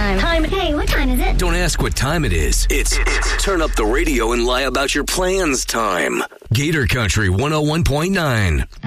time. Hey, what time is it? Don't ask what time it is. It's turn up the radio and lie about your plans time. Gator Country 101.9.